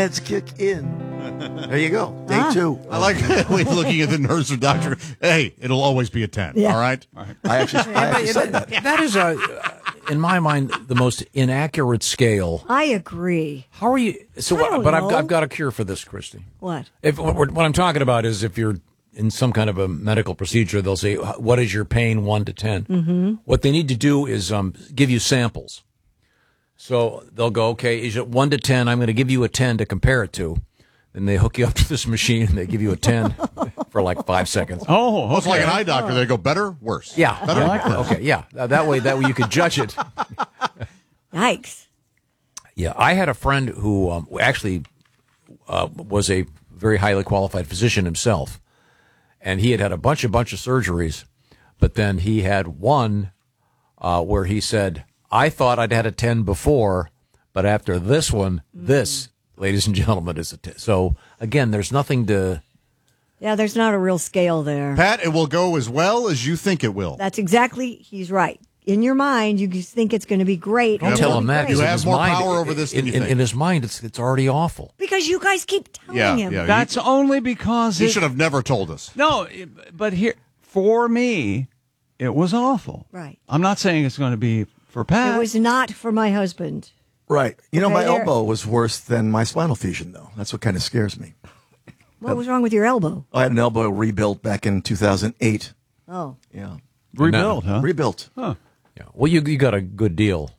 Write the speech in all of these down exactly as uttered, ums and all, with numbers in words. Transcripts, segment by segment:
Let's kick in. There you go. Day ah. two. I like looking at the nurse or doctor. Hey, it'll always be a ten. Yeah. All right. All right. I actually, I actually said that. That is a, in my mind, the most inaccurate scale. I agree. How are you? So, I don't but know. I've, I've got a cure for this, Christy. What? If what, what I'm talking about is if you're in some kind of a medical procedure, they'll say, "What is your pain, one to ten?" Mm-hmm. What they need to do is um, give you samples. So they'll go, "Okay, is it one to ten? I'm going to give you a ten to compare it to." And they hook you up to this machine, and they give you a ten for like five seconds. Oh, okay. It's like an eye doctor. They go better, worse. Yeah, better. I like that. Okay, yeah. Uh, that way, that way you could judge it. Yikes! Yeah, I had a friend who um, actually uh, was a very highly qualified physician himself, and he had had a bunch, a bunch of surgeries, but then he had one uh, where he said, "I thought I'd had a ten before, but after this one, mm. this." Ladies and gentlemen, is a t- so again. There's nothing to. Yeah, there's not a real scale there, Pat. It will go as well as you think it will. That's exactly. He's right. In your mind, you just think it's going to be great. Don't tell him that. You have more mind, power over this in, than you in, think. in his mind, it's it's already awful. Because you guys keep telling yeah, him. Yeah, That's he, only because he it, should have never told us. No, but here for me, it was awful. Right. I'm not saying it's going to be for Pat. It was not for my husband. Right. You know, okay, my there. elbow was worse than my spinal fusion, though. That's what kind of scares me. What was wrong with your elbow? I had an elbow rebuilt back in two thousand eight. Oh. Yeah. Rebuilt, huh? Rebuilt. Huh. Yeah. Well, you you got a good deal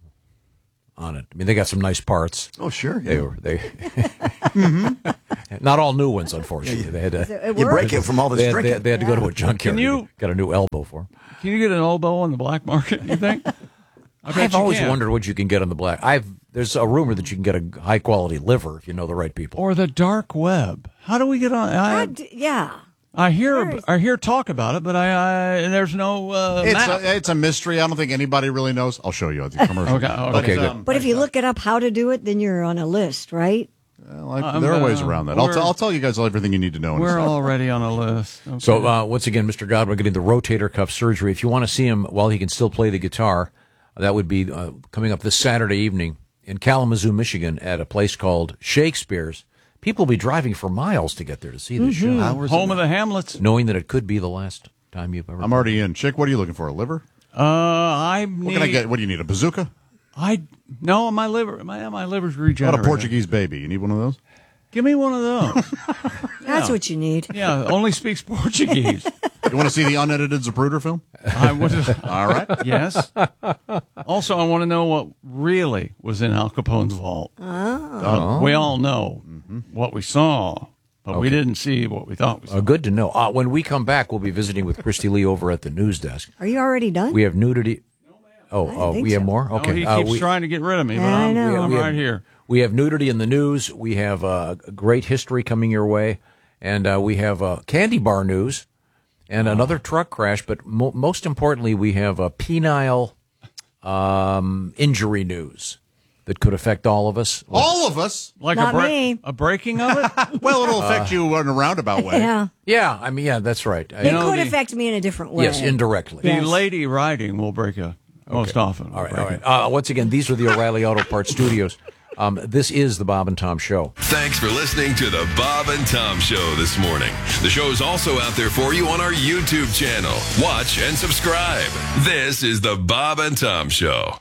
on it. I mean, they got some nice parts. Oh, sure. Yeah. They were they. mm-hmm. Not all new ones, unfortunately. They had to, it you break it from all this they had, drinking. they, they had to yeah. go to a junkyard. Can you get a new elbow for? Can you get an elbow on the black market? You think? I bet I've you always can. wondered what you can get on the black. I've there's a rumor that you can get a high quality liver if you know the right people. Or the dark web. How do we get on? I, God, yeah. I hear Where is- I hear talk about it, but I, I there's no uh, It's map. a, it's a mystery. I don't think anybody really knows. I'll show you at the commercial. Okay, okay, Okay, good. um, But if you look it up how to do it, then you're on a list, right? well, I- I'm there are ways gonna- around that. I'll, we're- t- I'll tell you guys everything you need to know. in a We're second. already on a list. Okay. So uh, once again, Mister Godwin getting the rotator cuff surgery. If you want to see him while he can still play the guitar, that would be uh, coming up this Saturday evening in Kalamazoo, Michigan, at a place called Shakespeare's. People will be driving for miles to get there to see this Mm-hmm. show, Hours home and- of the Hamlets. knowing that it could be the last time you've ever. I'm already in. Chick, what are you looking for? A liver? Uh, I need. What can I get? What do you need? A bazooka? I no, my liver, my my liver's What regenerated. a Portuguese baby. You need one of those? Give me one of those. That's what you need. Yeah, only speaks Portuguese. You want to see the unedited Zapruder film? I would. All right. Yes. Also, I want to know what really was in Al Capone's vault. Oh. Uh, we all know what we saw, but we Okay. didn't see what we thought we saw. Uh, good to know. Uh, when we come back, we'll be visiting with Christy Lee over at the news desk. Are you already done? We have nudity. Oh, didn't oh, think we have so. more. Oh, Okay, he uh, keeps we, trying to get rid of me, but I I'm, know. I'm We have- right here. We have nudity in the news. We have uh, great history coming your way, and uh, we have uh, candy bar news and another truck crash. But mo- most importantly, we have a penile um, injury news that could affect all of us. All of us? Like Not a, break, me. a breaking of it? Well, it'll affect you in a roundabout way. Yeah. Yeah, I mean, yeah, that's right. Uh, It know, could the- affect me in a different way. yes, indirectly. The Yes. lady riding will break a most often. will All right, break all right. it. Uh, once again, these are the O'Reilly Auto Parts Studios. Um, this is the Bob and Tom Show. Thanks for listening to the Bob and Tom Show this morning. The show is also out there for you on our YouTube channel. Watch and subscribe. This is the Bob and Tom Show.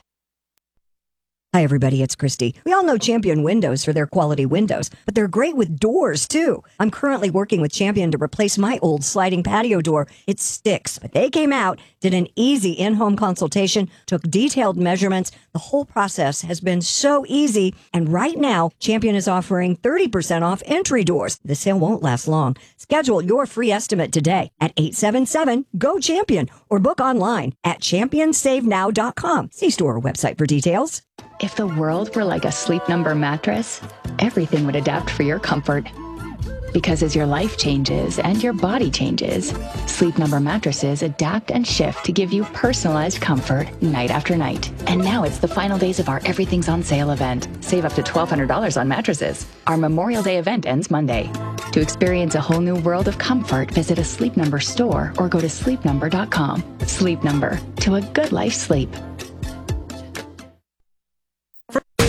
Hi, everybody. It's Christy. We all know Champion Windows for their quality windows, but they're great with doors, too. I'm currently working with Champion to replace my old sliding patio door. It sticks, but they came out, did an easy in-home consultation, took detailed measurements. The whole process has been so easy. And right now, Champion is offering thirty percent off entry doors. The sale won't last long. Schedule your free estimate today at eight seven seven, G O, CHAMPION or book online at champion save now dot com. See store or website for details. If the world were like a Sleep Number mattress, everything would adapt for your comfort. Because as your life changes and your body changes, Sleep Number mattresses adapt and shift to give you personalized comfort night after night. And now it's the final days of our Everything's on Sale event. Save up to twelve hundred dollars on mattresses. Our Memorial Day event ends Monday. To experience a whole new world of comfort, visit a Sleep Number store or go to sleep number dot com. Sleep Number, to a good life sleep.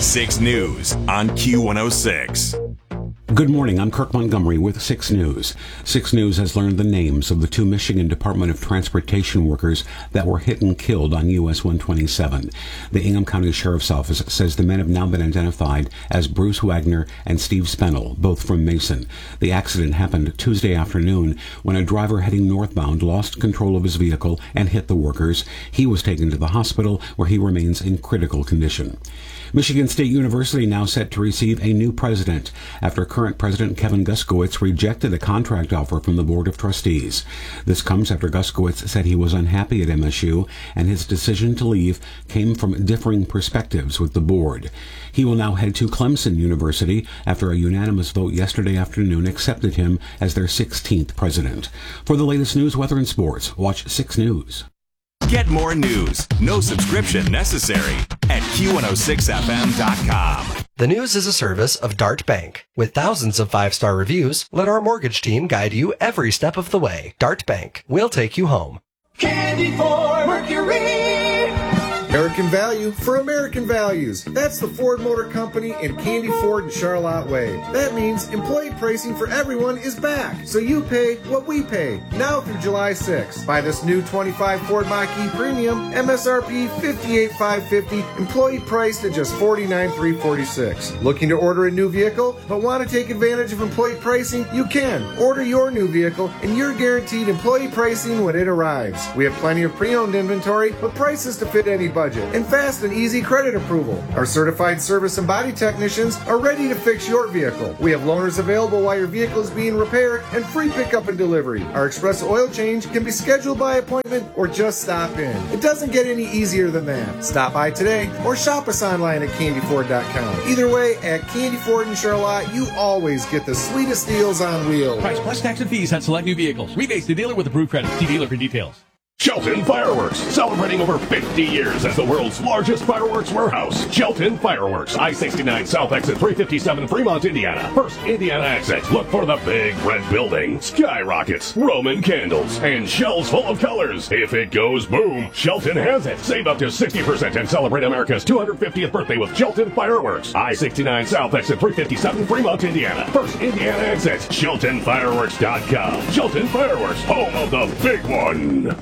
six News on Q one oh six. Good morning. I'm Kirk Montgomery with six News. six News has learned the names of the two Michigan Department of Transportation workers that were hit and killed on U S one twenty-seven. The Ingham County Sheriff's Office says the men have now been identified as Bruce Wagner and Steve Spennel, both from Mason. The accident happened Tuesday afternoon when a driver heading northbound lost control of his vehicle and hit the workers. He was taken to the hospital where he remains in critical condition. Michigan State University now set to receive a new president after current President Kevin Guskowitz rejected a contract offer from the Board of Trustees. This comes after Guskowitz said he was unhappy at M S U, and his decision to leave came from differing perspectives with the board. He will now head to Clemson University after a unanimous vote yesterday afternoon accepted him as their sixteenth president. For the latest news, weather, and sports, watch six News. Get more news, no subscription necessary, at Q one oh six F M dot com. The News is a service of Dart Bank. With thousands of five-star reviews, let our mortgage team guide you every step of the way. Dart Bank. We'll take you home. Candy for Mercury. American value for American values. That's the Ford Motor Company and Candy Ford and Charlotte Way. That means employee pricing for everyone is back, so you pay what we pay. Now through July sixth. Buy this new twenty-five Ford Mach-E Premium, M S R P fifty-eight thousand five hundred fifty dollars, employee priced at just forty-nine thousand three hundred forty-six dollars. Looking to order a new vehicle, but want to take advantage of employee pricing? You can. Order your new vehicle, and you're guaranteed employee pricing when it arrives. We have plenty of pre-owned inventory, but prices to fit any budget, and fast and easy credit approval. Our certified service and body technicians are ready to fix your vehicle. We have loaners available while your vehicle is being repaired and free pickup and delivery. Our express oil change can be scheduled by appointment or just stop in. It doesn't get any easier than that. Stop by today or shop us online at candy ford dot com. Either way, at Candy Ford in Charlotte, you always get the sweetest deals on wheels. Price plus tax and fees on select new vehicles. Rebates to dealer with approved credit. See dealer for details. Shelton Fireworks, celebrating over fifty years as the world's largest fireworks warehouse. Shelton Fireworks, I sixty-nine South Exit three fifty-seven, Fremont, Indiana. First Indiana exit. Look for the big red building, skyrockets, Roman candles, and shells full of colors. If it goes boom, Shelton has it. Save up to sixty percent and celebrate America's two hundred fiftieth birthday with Shelton Fireworks. I sixty-nine South Exit three fifty-seven, Fremont, Indiana. First Indiana exit. Shelton Fireworks dot com. Shelton Fireworks, home of the big one.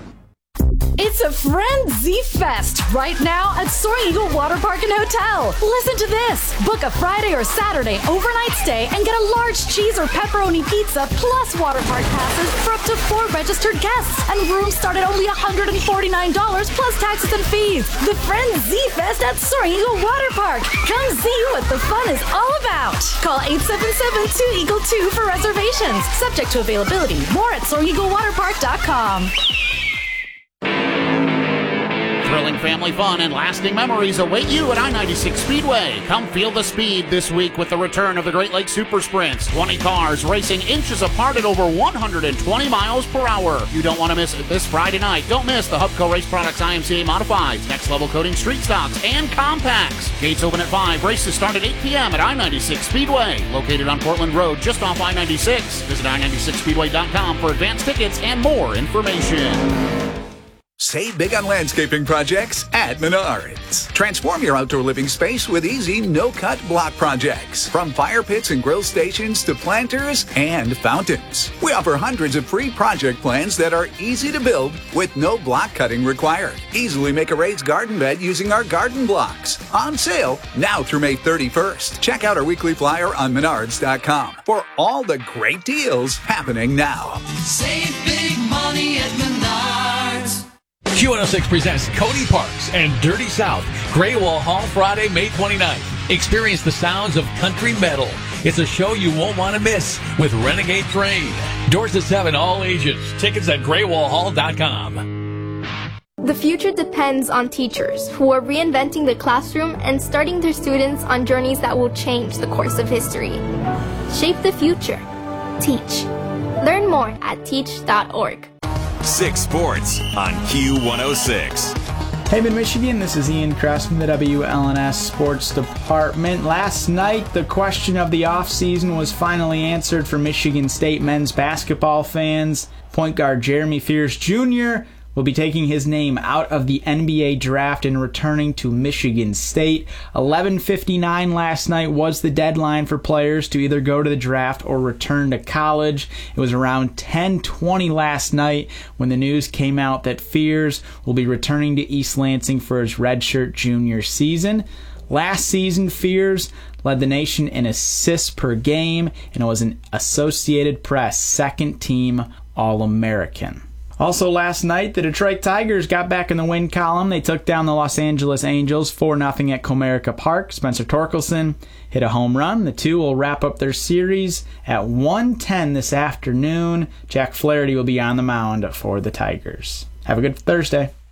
It's a Frenzy Fest right now at Soaring Eagle Water Park and Hotel. Listen to this. Book a Friday or Saturday overnight stay and get a large cheese or pepperoni pizza plus water park passes for up to four registered guests. And rooms start at only one hundred forty-nine dollars plus taxes and fees. The Frenzy Fest at Soaring Eagle Water Park. Come see what the fun is all about. Call eight seven seven, two eagle two for reservations. Subject to availability. More at soaring eagle water park dot com. Thrilling family fun and lasting memories await you at I ninety-six Speedway. Come feel the speed this week with the return of the Great Lakes Super Sprints. twenty cars racing inches apart at over one hundred twenty miles per hour. You don't want to miss it this Friday night. Don't miss the Hubco Race Products I M C A Modifieds, Next Level Coating Street Stocks, and Compacts. Gates open at five. Races start at eight p.m. at I ninety-six Speedway. Located on Portland Road, just off I ninety-six. Visit I ninety-six speedway dot com for advance tickets and more information. Save big on landscaping projects at Menards. Transform your outdoor living space with easy, no-cut block projects. From fire pits and grill stations to planters and fountains. We offer hundreds of free project plans that are easy to build with no block cutting required. Easily make a raised garden bed using our garden blocks. On sale now through May thirty-first. Check out our weekly flyer on menards dot com for all the great deals happening now. Save big money at Menards. Q one oh six presents Cody Parks and Dirty South, Great Wall Hall, Friday, May twenty-ninth. Experience the sounds of country metal. It's a show you won't want to miss with Renegade Train. Doors at seven, all ages. Tickets at great wall hall dot com. The future depends on teachers who are reinventing the classroom and starting their students on journeys that will change the course of history. Shape the future. Teach. Learn more at teach dot org. Six Sports on Q one oh six. Hey, Mid-Michigan, this is Ian Kress from the W L N S Sports Department. Last night, the question of the offseason was finally answered for Michigan State men's basketball fans. Point guard Jeremy Fierce Junior will be taking his name out of the N B A draft and returning to Michigan State. eleven fifty-nine last night was the deadline for players to either go to the draft or return to college. It was around ten twenty last night when the news came out that Fears will be returning to East Lansing for his redshirt junior season. Last season, Fears led the nation in assists per game and was an Associated Press second-team All-American. Also last night, the Detroit Tigers got back in the win column. They took down the Los Angeles Angels four nothing at Comerica Park. Spencer Torkelson hit a home run. The two will wrap up their series at one ten this afternoon. Jack Flaherty will be on the mound for the Tigers. Have a good Thursday.